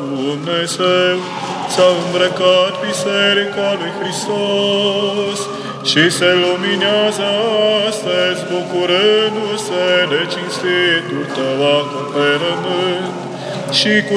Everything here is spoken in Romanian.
Dumnezeu s-a îmbrăcat Biserica lui Hristos și se luminează astăzi bucurându-se de cinstitul tău acoperământ și cu